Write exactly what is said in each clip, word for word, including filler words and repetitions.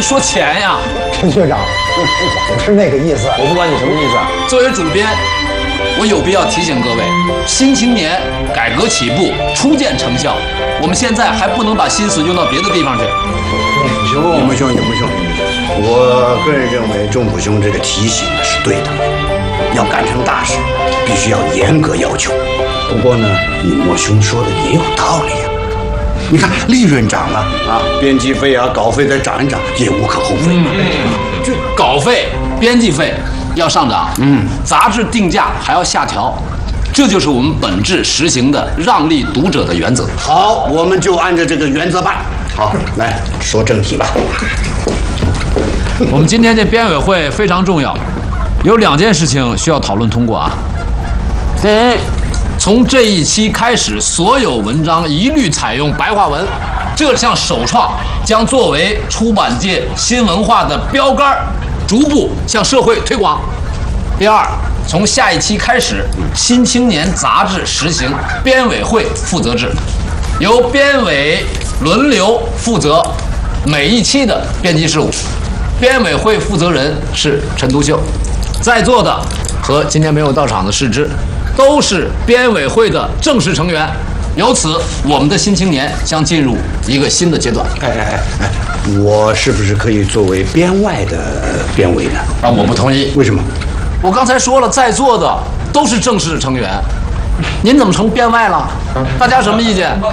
就说钱呀。 陈学长，我不是那个意思， 我不管你什么意思。 作为主编，我有必要提醒各位，新青年改革起步，初见成效，我们现在还不能把心思用到别的地方去。 仲普兄，仲普兄，我个人认为仲普兄这个提醒是对的。要干成大事，必须要严格要求。不过呢，你莫兄说的也有道理呀、啊。你看利润涨了啊，编辑费啊、稿费再涨一涨也无可厚非。 嗯，这稿费、编辑费要上涨，嗯，杂志定价还要下调，这就是我们本质实行的让利读者的原则。 好，我们就按照这个原则办。好，来说正题吧。 我们今天这编委会非常重要，有两件事情需要讨论通过啊。第一，从这一期开始，所有文章一律采用白话文，这项首创将作为出版界新文化的标杆，逐步向社会推广。第二，从下一期开始，《新青年》杂志实行编委会负责制，由编委轮流负责每一期的编辑事务。编委会负责人是陈独秀，在座的和今天没有到场的世之，都是编委会的正式成员。由此，我们的新青年将进入一个新的阶段。 哎哎哎，我是不是可以作为编外的编委呢？ 啊，我不同意。 为什么？ 我刚才说了，在座的都是正式成员，您怎么成编外了？大家什么意见？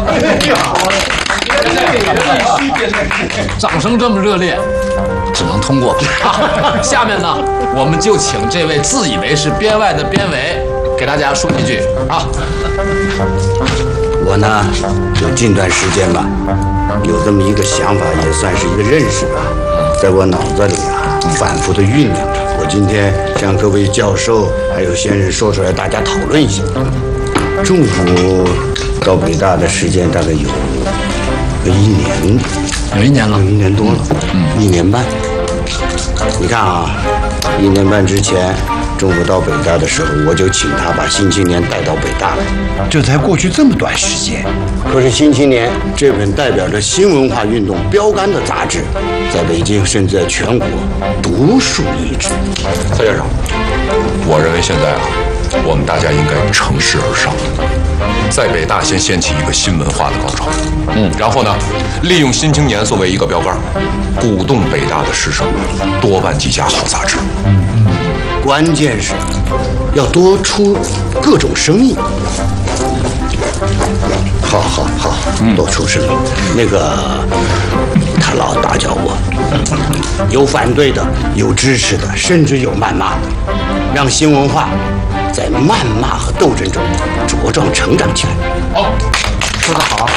掌声这么热烈，只能通过。下面呢，我们就请这位自以为是编外的编委给大家说几句啊。 我呢，就近段时间吧，有这么一个想法，也算是一个认识吧，在我脑子里啊，反复的酝酿着。我今天向各位教授还有先生说出来，大家讨论一下。仲普到北大的时间大概有个一年， 有一年了， 有一年多了，嗯，一年半。你看啊，一年半之前，仲普到北大的时候，我就请他把《新青年》带到北大来。这才过去这么短时间，可是《新青年》这本代表着新文化运动标杆的杂志，在北京甚至在全国独树一帜。 蔡先生，我认为现在啊，我们大家应该乘势而上，在北大先掀起一个新文化的高潮，嗯，然后呢，利用《新青年》作为一个标杆，鼓动北大的师生多办几家好杂志。 嗯嗯，关键是要多出各种生意。好好好，多出生意。那个他老打搅我，有反对的，有支持的，甚至有谩骂的，让新文化在谩骂和斗争中茁壮成长起来。 好，说得好。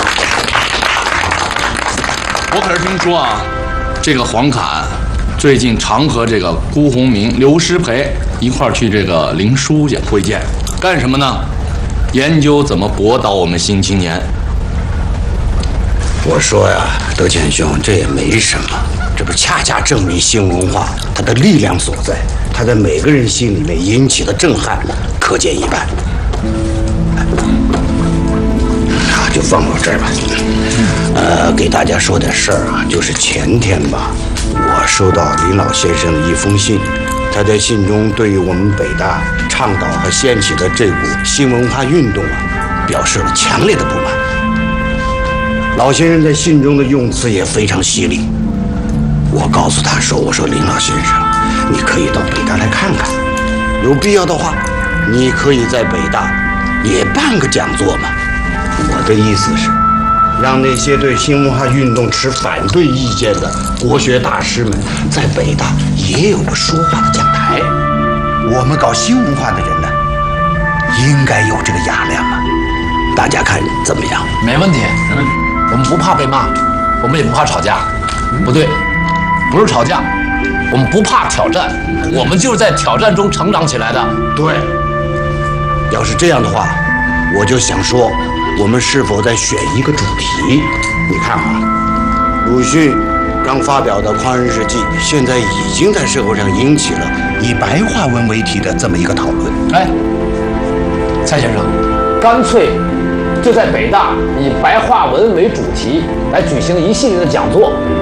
我可是听说啊，这个黄侃最近常和这个辜鸿铭、刘师培一块儿去这个林书记会见，干什么呢？研究怎么驳倒我们新青年。 我说呀，德谦兄，这也没什么，这不恰恰证明新文化它的力量所在，它在每个人心里面引起的震撼可见一斑。啊，就放到这儿吧。呃，给大家说点事儿啊，就是前天吧，我收到林老先生的一封信。他在信中对于我们北大倡导和掀起的这股新文化运动啊，表示了强烈的不满。老先生在信中的用词也非常犀利。我告诉他说：“我说林老先生，你可以到北大来看看，有必要的话，你可以在北大也办个讲座嘛。”我的意思是，让那些对新文化运动持反对意见的国学大师们，在北大也有个说话的讲台。我们搞新文化的人呢，应该有这个雅量嘛。大家看怎么样？ 没问题，没问题。我们不怕被骂，我们也不怕吵架。不对，不是吵架，我们不怕挑战，我们就是在挑战中成长起来的。 对，要是这样的话，我就想说，我们是否再选一个主题？你看啊，鲁迅刚发表的《匡人日记》，现在已经在社会上引起了以白话文为题的这么一个讨论。 哎，蔡先生，干脆就在北大以白话文为主题来举行一系列的讲座，